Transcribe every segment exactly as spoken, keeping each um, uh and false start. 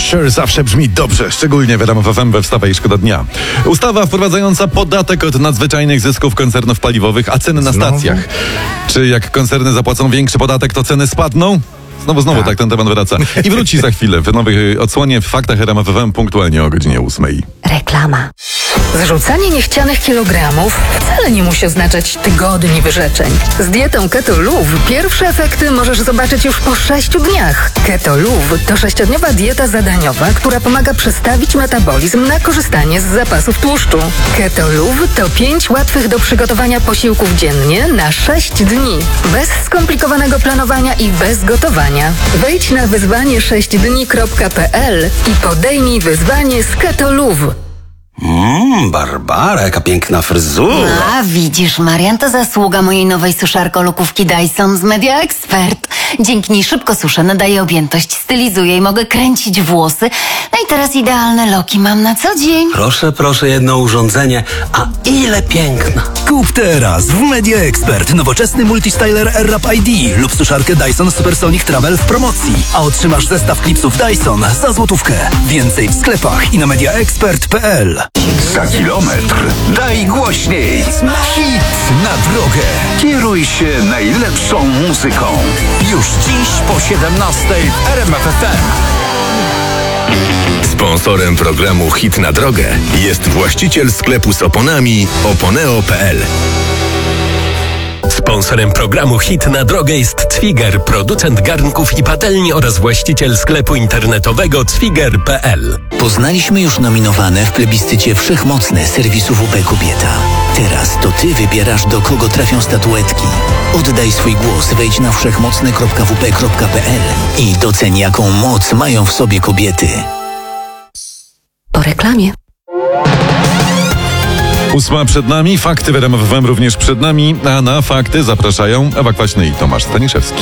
Usher zawsze brzmi dobrze, szczególnie w R M F F M we Wstawaj Szkoda Dnia. Ustawa wprowadzająca podatek od nadzwyczajnych zysków koncernów paliwowych, a ceny na stacjach. Czy jak koncerny zapłacą większy podatek, to ceny spadną? Znowu, znowu tak, tak ten temat wraca. I wróci za chwilę w nowej odsłonie w Faktach R M F F M punktualnie o godzinie ósmej. Reklama. Zrzucanie niechcianych kilogramów wcale nie musi oznaczać tygodni wyrzeczeń. Z dietą Keto Luv pierwsze efekty możesz zobaczyć już po sześciu dniach. Keto Luv to sześciodniowa dieta zadaniowa, która pomaga przestawić metabolizm na korzystanie z zapasów tłuszczu. Keto Luv to pięć łatwych do przygotowania posiłków dziennie na sześć dni. Bez skomplikowanego planowania i bez gotowania. Wejdź na wyzwanie sześć dni kropka p l i podejmij wyzwanie z Keto Luv. Mmm, Barbara, jaka piękna fryzura. A, widzisz, Marian, to zasługa mojej nowej suszarko-lukówki Dyson z Media Expert. Dzięki niej szybko suszę, nadaję objętość, stylizuję i mogę kręcić włosy. No i teraz idealne loki mam na co dzień. Proszę, proszę, jedno urządzenie, a ile piękna. Kup teraz w Media Expert nowoczesny multistyler AirWrap I D lub suszarkę Dyson Supersonic Travel w promocji, a otrzymasz zestaw klipsów Dyson za złotówkę. Więcej w sklepach i na mediaexpert kropka p l. Za kilometr daj głośniej. Hit na drogę. Kieruj się najlepszą muzyką. Już dziś po siedemnastej w R M F F M. Sponsorem programu Hit na drogę jest właściciel sklepu z oponami oponeo kropka p l. Sponsorem programu Hit na drogę jest Cwiger, producent garnków i patelni oraz właściciel sklepu internetowego cwiger kropka p l. Poznaliśmy już nominowane w plebiscycie Wszechmocne serwisu W P Kobieta. Teraz to ty wybierasz, do kogo trafią statuetki. Oddaj swój głos, wejdź na wszechmocne kropka w p kropka p l i doceń, jaką moc mają w sobie kobiety. Po reklamie. Ósma przed nami, fakty w R M F F M również przed nami, a na fakty zapraszają Ewa Kwaśny i Tomasz Staniszewski.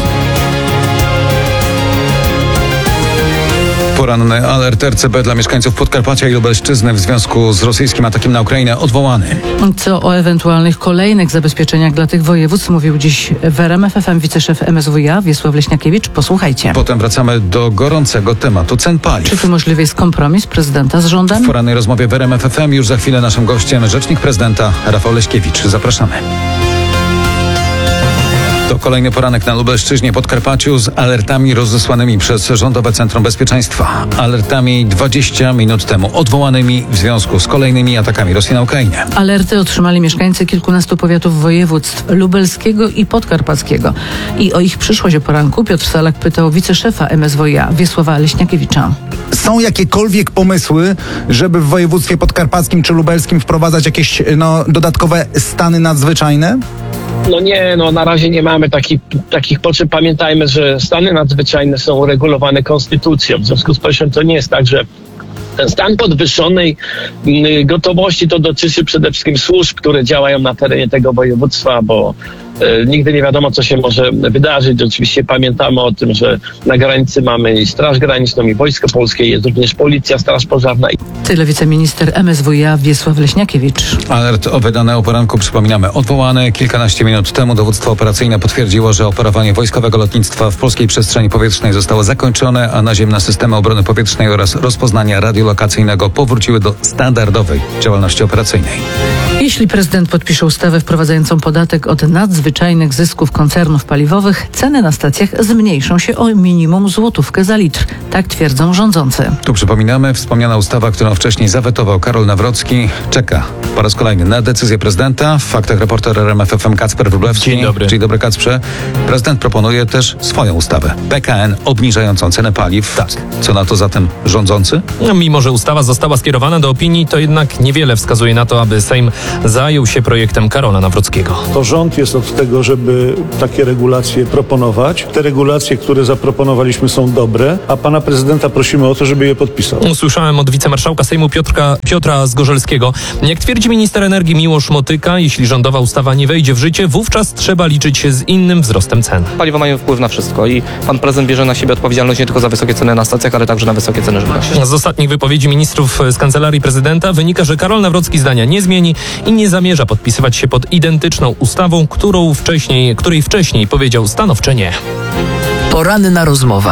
Poranny alert R C B dla mieszkańców Podkarpacia i Lubelszczyzny w związku z rosyjskim atakiem na Ukrainę odwołany. Co o ewentualnych kolejnych zabezpieczeniach dla tych województw mówił dziś w R M F F M wiceszef M S W A Wiesław Leśniakiewicz. Posłuchajcie. Potem wracamy do gorącego tematu cen paliw. Czy tu możliwy jest kompromis prezydenta z rządem? W porannej rozmowie w R M F F M już za chwilę naszym gościem rzecznik prezydenta Rafał Leśkiewicz. Zapraszamy. To kolejny poranek na Lubelszczyźnie, Podkarpaciu z alertami rozesłanymi przez Rządowe Centrum Bezpieczeństwa. Alertami dwadzieścia minut temu odwołanymi w związku z kolejnymi atakami Rosji na Ukrainę. Alerty otrzymali mieszkańcy kilkunastu powiatów województw lubelskiego i podkarpackiego. I o ich przyszłość o poranku Piotr Salak pytał wiceszefa M S W A Wiesława Leśniakiewicza. Są jakiekolwiek pomysły, żeby w województwie podkarpackim czy lubelskim wprowadzać jakieś no, dodatkowe stany nadzwyczajne? No nie, no na razie nie mamy taki, takich potrzeb. Pamiętajmy, że stany nadzwyczajne są uregulowane konstytucją. W związku z powyższym to nie jest tak, że ten stan podwyższonej gotowości to dotyczy przede wszystkim służb, które działają na terenie tego województwa, bo e, nigdy nie wiadomo, co się może wydarzyć. Oczywiście pamiętamy o tym, że na granicy mamy i Straż Graniczną, i Wojsko Polskie, jest również Policja, Straż Pożarna. Tyle wiceminister M S W A Wiesław Leśniakiewicz. Alert o wydane o poranku, przypominamy, odwołany. Kilkanaście minut temu dowództwo operacyjne potwierdziło, że operowanie wojskowego lotnictwa w polskiej przestrzeni powietrznej zostało zakończone, a naziemne systemy obrony powietrznej oraz rozpoznania radiolokacyjnego powróciły do standardowej działalności operacyjnej. Jeśli prezydent podpisze ustawę wprowadzającą podatek od nadzwyczajnych zysków koncernów paliwowych, ceny na stacjach zmniejszą się o minimum złotówkę za litr. Tak twierdzą rządzący. Tu przypominamy, wspomniana ustawa, którą wcześniej zawetował Karol Nawrocki, czeka po raz kolejny na decyzję prezydenta. W faktach reporter R M F F M Kacper Wróblewski. Dzień dobry. Dzień dobry, Kacprze. Prezydent proponuje też swoją ustawę. P K N obniżającą cenę paliw. Tak. Co na to zatem rządzący? No, mimo że ustawa została skierowana do opinii, to jednak niewiele wskazuje na to, aby Sejm zajął się projektem Karola Nawrockiego. To rząd jest od tego, żeby takie regulacje proponować. Te regulacje, które zaproponowaliśmy, są dobre, a pana prezydenta prosimy o to, żeby je podpisał. Usłyszałem od wicemarszałka Sejmu Piotrka, Piotra Zgorzelskiego. Jak twierdzi minister energii Miłosz Motyka, jeśli rządowa ustawa nie wejdzie w życie, wówczas trzeba liczyć się z innym wzrostem cen. Paliwa mają wpływ na wszystko i pan prezydent bierze na siebie odpowiedzialność nie tylko za wysokie ceny na stacjach, ale także na wysokie ceny żywności. Z ostatnich wypowiedzi ministrów z Kancelarii Prezydenta wynika, że Karol Nawrocki zdania nie zmieni i nie zamierza podpisywać się pod identyczną ustawą, którą wcześniej, której wcześniej powiedział stanowcze nie. Poranna rozmowa.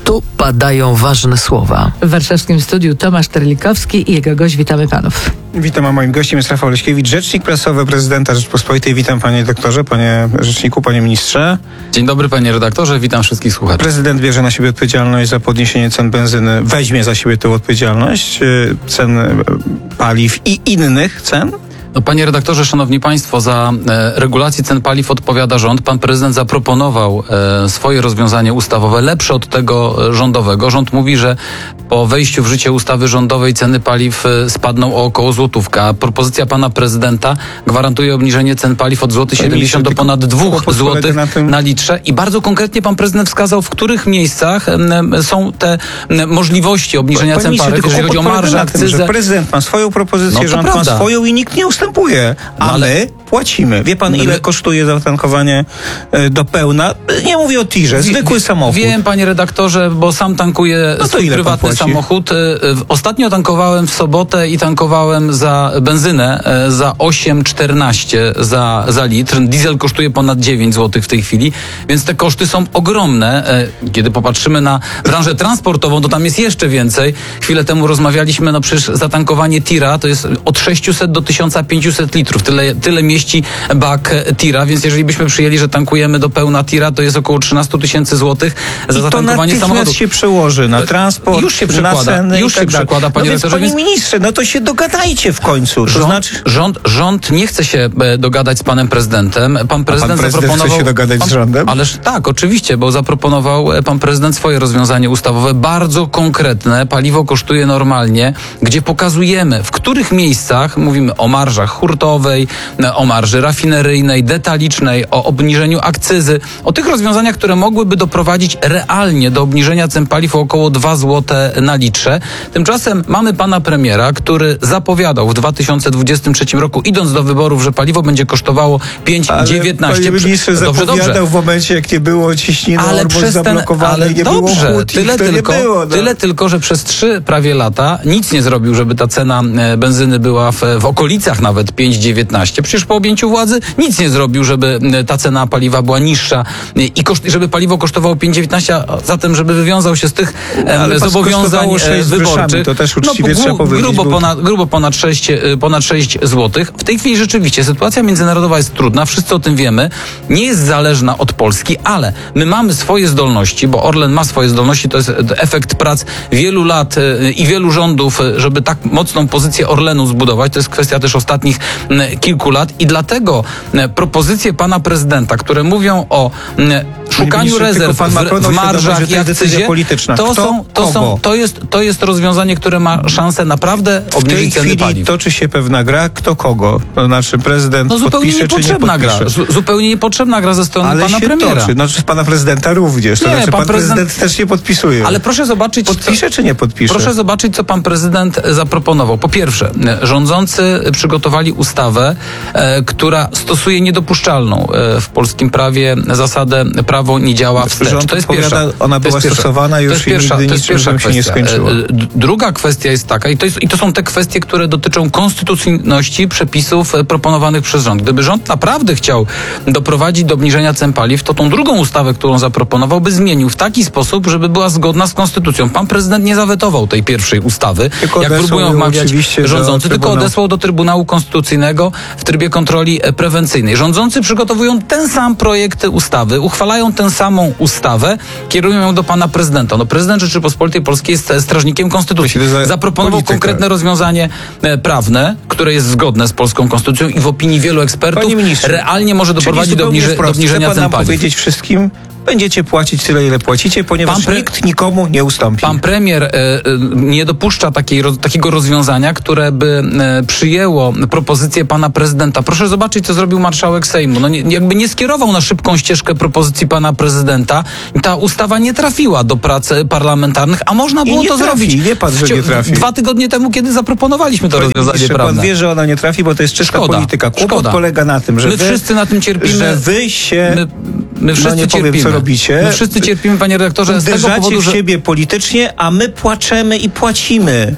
Tu padają ważne słowa. W warszawskim studiu Tomasz Terlikowski i jego gość. Witamy panów. Witam, a moim gościem jest Rafał Leśkiewicz, rzecznik prasowy prezydenta Rzeczypospolitej. Witam panie doktorze, panie rzeczniku, panie ministrze. Dzień dobry panie redaktorze, witam wszystkich słuchaczy. Prezydent bierze na siebie odpowiedzialność za podniesienie cen benzyny, weźmie za siebie tę odpowiedzialność, cen paliw i innych cen. No, panie redaktorze, szanowni państwo, za e, regulację cen paliw odpowiada rząd. Pan prezydent zaproponował e, swoje rozwiązanie ustawowe, lepsze od tego e, rządowego. Rząd mówi, że po wejściu w życie ustawy rządowej ceny paliw e, spadną o około złotówkę. A propozycja pana prezydenta gwarantuje obniżenie cen paliw od złoty siedemdziesiąt do ponad dwóch złotych na, tym... na litrze. I bardzo konkretnie pan prezydent wskazał, w których miejscach e, są te e, możliwości obniżenia Panie cen ministrze, paliw, jeżeli chodzi o marżę, akcyzę. Prezydent ma swoją propozycję, no, rząd prawda. ma swoją i nikt nie ustępuje. A no, ale... my płacimy. Wie pan, ile kosztuje zatankowanie do pełna? Nie mówię o tirze, zwykły samochód. Wiem, panie redaktorze, bo sam tankuję no swój prywatny samochód. Ostatnio tankowałem w sobotę i tankowałem za benzynę za osiem czternaście za, za litr. Diesel kosztuje ponad dziewięć złotych w tej chwili, więc te koszty są ogromne. Kiedy popatrzymy na branżę transportową, to tam jest jeszcze więcej. Chwilę temu rozmawialiśmy, no przecież zatankowanie tira to jest od sześciuset do tysiąca pięciuset litrów. Tyle, tyle mieści bak tira, więc jeżeli byśmy przyjęli, że tankujemy do pełna tira, to jest około trzynaście tysięcy złotych za I zatankowanie to samochodu. się przełoży na transport, już się na przekłada, ceny już i tak się dalej. przekłada, panie no więc, redaktorze. Panie ministrze, no to się dogadajcie w końcu. To Rząd, znaczy... rząd, rząd nie chce się e, dogadać z panem prezydentem. Pan prezydent, pan prezydent zaproponował... chce się dogadać pan, z rządem? Ależ tak, oczywiście, bo zaproponował e, pan prezydent swoje rozwiązanie ustawowe, bardzo konkretne. Paliwo kosztuje normalnie, gdzie pokazujemy, w których miejscach, mówimy o marżach hurtowej, o marży rafineryjnej, detalicznej, o obniżeniu akcyzy, o tych rozwiązaniach, które mogłyby doprowadzić realnie do obniżenia cen paliw o około dwa złote na litrze. Tymczasem mamy pana premiera, który zapowiadał w dwa tysiące dwudziestym trzecim roku, idąc do wyborów, że paliwo będzie kosztowało pięć dziewiętnaście. Panie ministrze, dobrze, zapowiadał dobrze. w momencie, jak nie było ciśniny, ale Ormus przez ten, zablokowany, ale nie dobrze, było hut, tyle, to tylko, nie było, no. tyle tylko, że przez trzy prawie lata nic nie zrobił, żeby ta cena benzyny była w, w okolicach nawet pięć dziewiętnaście. Przecież po objęciu władzy nic nie zrobił, żeby ta cena paliwa była niższa i koszt, żeby paliwo kosztowało pięć dziewiętnaście, a zatem żeby wywiązał się z tych ale zobowiązań wyborczych. To też uczciwie no, trzeba gru, powiedzieć. grubo, ponad, grubo ponad sześć, ponad sześć złotych. W tej chwili rzeczywiście sytuacja międzynarodowa jest trudna, wszyscy o tym wiemy. Nie jest zależna od Polski, ale my mamy swoje zdolności, bo Orlen ma swoje zdolności, to jest efekt prac wielu lat i wielu rządów, żeby tak mocną pozycję Orlenu zbudować. To jest kwestia też ostatnich kilku lat i dlatego propozycje pana prezydenta, które mówią o szukaniu rezerw w, w marżach i akcyzie, to, są, to, są, to, jest, to jest rozwiązanie, które ma szansę naprawdę obniżyć ceny paliw. W tej chwili toczy się pewna gra, kto kogo. To znaczy prezydent no, zupełnie podpisze, niepotrzebna czy nie podpisze. gra. Zupełnie niepotrzebna gra ze strony ale pana się premiera. Toczy. No, z pana prezydenta również. To nie, znaczy pan, pan prezydent, prezydent też nie podpisuje. Ale proszę zobaczyć, podpisze co, czy nie podpisze? Proszę zobaczyć, co pan prezydent zaproponował. Po pierwsze, rządzący przygotowali ustawę, e, która stosuje niedopuszczalną e, w polskim prawie zasadę prawo nie działa wstecz. Rząd to jest pierwsza. Ona była stosowana już i nigdy niczym się nie skończyło. Druga kwestia jest taka, i to, jest, i to są te kwestie, które dotyczą konstytucyjności przepisów proponowanych przez rząd. Gdyby rząd naprawdę chciał doprowadzić do obniżenia cen paliw, to tą drugą ustawę, którą zaproponował, by zmienił w taki sposób, żeby była zgodna z konstytucją. Pan prezydent nie zawetował tej pierwszej ustawy, tylko jak próbują wmawiać rządzący, tylko Trybunału. odesłał do Trybunału Konstytucyjnego w trybie kontroli prewencyjnej. Rządzący przygotowują ten sam projekt ustawy, uchwalają tę samą ustawę, kierują ją do pana prezydenta. No prezydent Rzeczypospolitej Polskiej jest strażnikiem konstytucji. Zaproponował polityka. konkretne rozwiązanie prawne, które jest zgodne z polską konstytucją i w opinii wielu ekspertów realnie może doprowadzić do, obniży, do obniżenia cen paliw. Chce pan powiedzieć wszystkim, będziecie płacić tyle, ile płacicie, ponieważ pre... nikt nikomu nie ustąpi. Pan premier e, e, nie dopuszcza takiej, ro, takiego rozwiązania, które by e, przyjęło propozycję pana prezydenta. Proszę zobaczyć, co zrobił marszałek Sejmu. No nie, jakby nie skierował na szybką ścieżkę propozycji pana prezydenta. Ta ustawa nie trafiła do prac parlamentarnych, a można było to trafi. zrobić. Wie pan, że nie trafi. Dwa tygodnie temu, kiedy zaproponowaliśmy to Panie rozwiązanie prawne. Pan wie, że ona nie trafi, bo to jest czysta Szkoda. polityka. Kłopot Szkoda. polega na tym, że my wy, wszyscy na tym cierpimy. Że wy się... My, my wszyscy no nie cierpimy. powiem, co robicie. My wszyscy cierpimy, panie redaktorze, z tego Uderzacie powodu, w że... siebie politycznie, a my płaczemy i płacimy.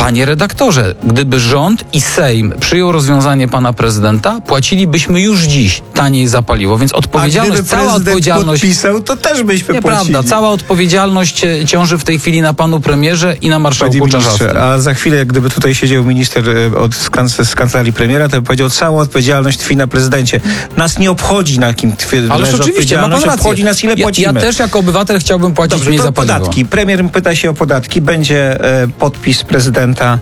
Panie redaktorze, gdyby rząd i Sejm przyjął rozwiązanie pana prezydenta, płacilibyśmy już dziś taniej za paliwo, więc odpowiedzialność, A gdyby cała prezydent odpowiedzialność... podpisał, to też byśmy Nieprawda, płacili. cała odpowiedzialność e, ciąży w tej chwili na panu premierze i na Panie marszałku ministrze, Czarzastym. a za chwilę, jak gdyby tutaj siedział minister e, od, z, kanc- z kancelarii premiera, to by powiedział, cała odpowiedzialność tkwi na prezydencie. Nas nie obchodzi, na kim tkwi Ależ leży oczywiście, ma pan odpowiedzialność, rację. obchodzi nas, ile ja, płacimy. ja też jako obywatel chciałbym płacić Dobrze, mniej to za paliwo. podatki. Premier pyta się o podatki. Będzie e, podpis prezydenta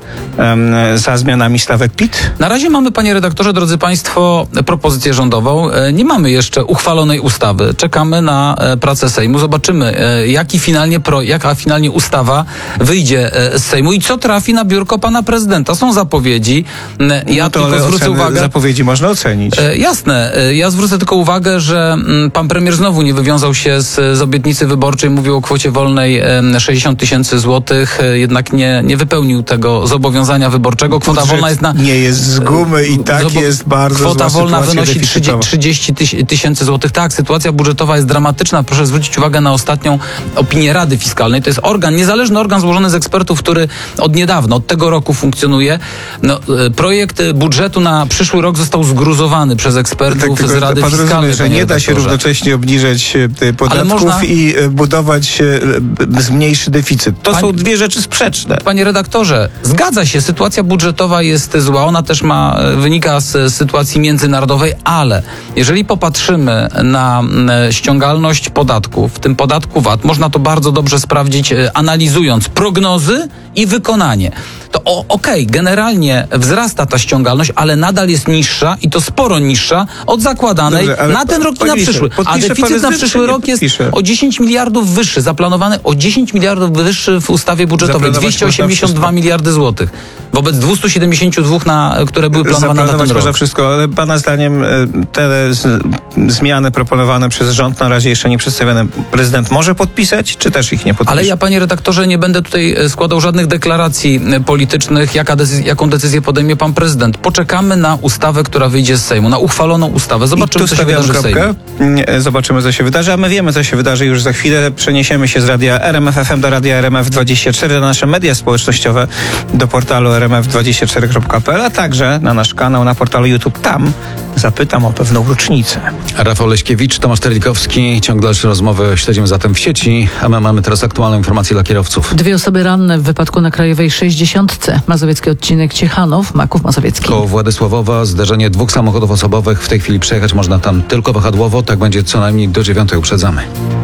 e, za zmianami stawek P I T? Na razie mamy, panie redaktorze, drodzy państwo, propozycję rządową. E, Nie mamy jeszcze uchwalonej ustawy. Czekamy na e, pracę Sejmu. Zobaczymy, e, jaki finalnie pro, jaka finalnie ustawa wyjdzie e, z Sejmu i co trafi na biurko pana prezydenta. Są zapowiedzi. E, Ja No to tylko ale zwrócę oceny, uwagę... zapowiedzi można ocenić. E, jasne. E, Ja zwrócę tylko uwagę, że mm, pan premier znowu nie wywiązał się z, z obietnicy wyborczej. Mówił o kwocie wolnej e, sześćdziesiąt tysięcy złotych. E, jednak nie, nie wypełnił tego zobowiązania wyborczego. Kwota Budżet wolna jest na... nie jest z gumy i tak Zobo- jest bardzo Kwota zła wolna sytuacja wynosi deficytowa. trzydzieści tysięcy złotych. Tak, sytuacja budżetowa jest dramatyczna. Proszę zwrócić uwagę na ostatnią opinię Rady Fiskalnej. To jest organ, niezależny organ złożony z ekspertów, który od niedawna, od tego roku funkcjonuje. No, e, projekt budżetu na przyszły rok został zgruzowany przez ekspertów Tak, z tylko Rady pan Fiskalnej. rozumie, że panie nie da się redaktorze. równocześnie obniżać e, podatków można- i e, budować e, zmniejszy deficyt. To Pan- są dwie rzeczy sprzeczne. Panie redaktorze, zgadza się, sytuacja budżetowa jest zła, ona też ma, e, wynika z sytuacji międzynarodowej, ale jeżeli popatrzymy na e, ściągalność podatków, w tym podatku V A T, można to bardzo dobrze sprawdzić, e, analizując prognozy i wykonanie. To o- okej, generalnie wzrasta ta ściągalność, ale nadal jest niższa i to sporo niższa od zakładanej Dobrze, ale na ten rok i panie na ministrze, przyszły. A podpisze pan deficyt na prezydent, przyszły czy nie rok jest podpisze? o dziesięć miliardów wyższy, zaplanowany o dziesięć miliardów wyższy w ustawie budżetowej, Zaplanować dwieście osiemdziesiąt dwa można miliardy złotych. Wobec dwieście siedemdziesiąt dwa, na, które były planowane na ten Zaplanować można rok. wszystko, ale pana zdaniem e, te z, zmiany proponowane przez rząd na razie jeszcze nie przedstawione, prezydent może podpisać, czy też ich nie podpisze? Ale ja, panie redaktorze, nie będę tutaj e, składał żadnych deklaracji e, politycznych, jaka decyzja, jaką decyzję podejmie pan prezydent. Poczekamy na ustawę, która wyjdzie z Sejmu, na uchwaloną ustawę. Zobaczymy, I tu co się stawiamy wydarzy w Sejmie. kropkę. Nie, Zobaczymy, co się wydarzy, a my wiemy, co się wydarzy już za chwilę. Przeniesiemy się z radia R M F F M do radia R M F dwadzieścia cztery, na nasze media społecznościowe, do portalu r m f dwadzieścia cztery kropka p l, a także na nasz kanał na portalu YouTube. Tam zapytam o pewną rocznicę. Rafał Leśkiewicz, Tomasz Terlikowski. Ciąg dalszy rozmowy śledzimy zatem w sieci, a my mamy teraz aktualną informację dla kierowców. Dwie osoby ranne w wypadku na Krajowej sześćdziesiątce. Mazowiecki odcinek Ciechanów, Maków Mazowiecki. Koło Władysławowa zderzenie dwóch samochodów osobowych. W tej chwili przejechać można tam tylko wahadłowo. Tak będzie co najmniej do dziewiątej, uprzedzamy.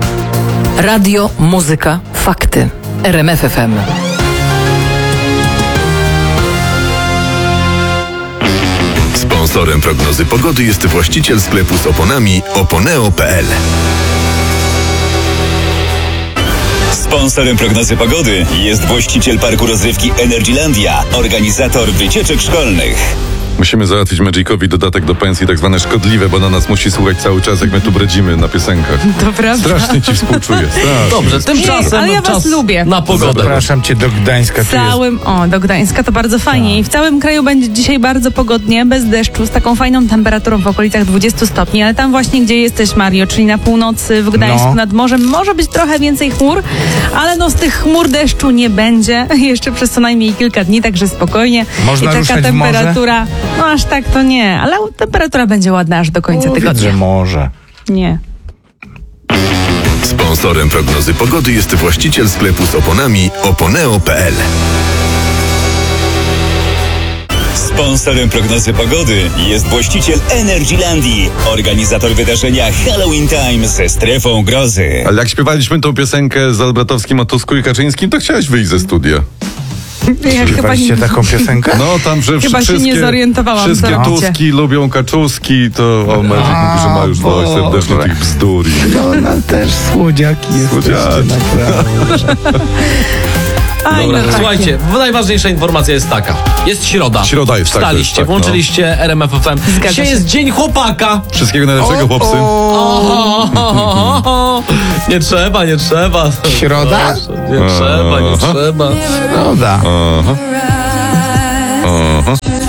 Radio, muzyka, fakty. R M F F M. Sponsorem prognozy pogody jest właściciel sklepu z oponami oponeo kropka p l. Sponsorem prognozy pogody jest właściciel parku rozrywki Energylandia, organizator wycieczek szkolnych. Musimy załatwić Magicowi dodatek do pensji, tak zwane szkodliwe, bo na nas musi słuchać cały czas, jak my tu bredzimy na piosenkach. To prawda. Strasznie ci współczuję. Strasznie. Dobrze, tymczasem ale ja was czas lubię. na pogodę. Zapraszam cię do Gdańska. W całym, o, do Gdańska to bardzo fajnie. I w całym kraju będzie dzisiaj bardzo pogodnie, bez deszczu, z taką fajną temperaturą w okolicach dwudziestu stopni, ale tam właśnie, gdzie jesteś, Mario, czyli na północy, w Gdańsku, No. nad morzem, może być trochę więcej chmur, ale no z tych chmur deszczu nie będzie jeszcze przez co najmniej kilka dni, także spokojnie. Można I taka ruszać w morze? temperatura, no aż tak to nie, ale temperatura będzie ładna aż do końca Powiedz, tygodnia. że może. Nie. Sponsorem prognozy pogody jest właściciel sklepu z oponami oponeo kropka p l. Sponsorem prognozy pogody jest właściciel Energylandii, organizator wydarzenia Halloween Time ze strefą grozy. Ale jak śpiewaliśmy tą piosenkę z Albratowskim o Tusku i Kaczyńskim, to chciałeś wyjść ze studia. Ja chyba nie, taką piosenkę? No tam, że Chyba się wszystkie, nie zorientowałam, wszystkie co robicie. Tuski lubią Kaczuski, to o, Magic mówi, że ma już dość serdecznie tych bzdur. i- Ona też słodziaki jest. Słodziaki. Aj, Dobra, no tak. słuchajcie, najważniejsza informacja jest taka. Jest środa. Środa jest, tak, to jest, Wstaliście, tak, no. włączyliście R M F F M. Zgadza Dzisiaj się. jest Dzień Chłopaka. Wszystkiego najlepszego, chłopcy. Oho, oho, oho. Nie trzeba, nie trzeba. Środa? Proszę, nie trzeba, nie Aha. trzeba. Środa. Aha. Aha.